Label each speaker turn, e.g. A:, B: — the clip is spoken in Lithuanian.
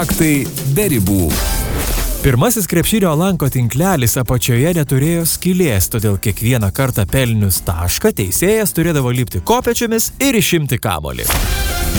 A: Faktai be ribų. Pirmasis krepšinio lanko tinklelis apačioje neturėjo skylės, todėl kiekvieną kartą pelnius tašką teisėjas turėdavo lipti kopėčiomis ir išimti kamuolį.